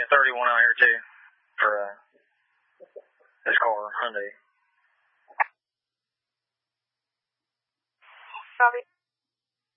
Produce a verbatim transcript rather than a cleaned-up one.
thirty-one out here too for uh, this car, Hyundai. Copy.